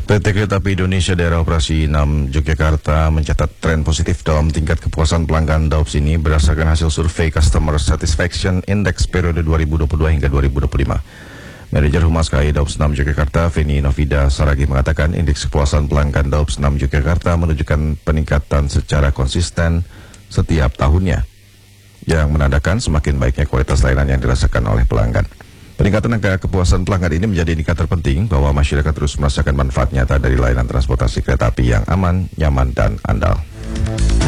PT Kereta Api Indonesia Daerah Operasi 6 Yogyakarta mencatat tren positif dalam tingkat kepuasan pelanggan DAOPS ini berdasarkan hasil survei Customer Satisfaction Index periode 2022 hingga 2025. Manajer Humas KAI DAOPS 6 Yogyakarta, Feni Novida Saragi mengatakan indeks kepuasan pelanggan DAOPS 6 Yogyakarta menunjukkan peningkatan secara konsisten setiap tahunnya, yang menandakan semakin baiknya kualitas layanan yang dirasakan oleh pelanggan. Peningkatan angka kepuasan pelanggan ini menjadi indikator penting bahwa masyarakat terus merasakan manfaat nyata dari layanan transportasi kereta api yang aman, nyaman, dan andal.